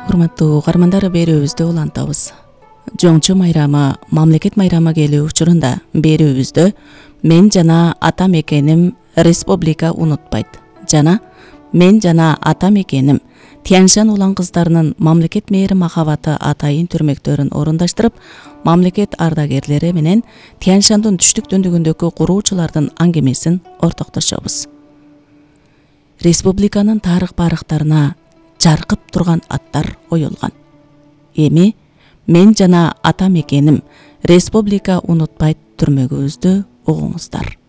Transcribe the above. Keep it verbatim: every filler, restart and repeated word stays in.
Урматтуу каармандар, берүүбүздү улантабыз. Жоңчу майрамы, мамлекет майрамы келүү учурунда берүүбүздө мен жана атам экеним республика унутпайт жана мен жана атам экеним Тянь-Шань улан кыздарынын мамлекет мээри махабаты атайын түрмөктөрүн орундаштырып, мамлекет ардагерлери менен Тянь-Шаньдын түштүк дөндүгүндөгү куруучулардын аңгемесин ортоктошобуз. Республиканын тарых барыктарына жаркып турган аттар оюлган. Эми мен жана атам экеним республика унутпайт түрмөгүбүздү угуңуздар.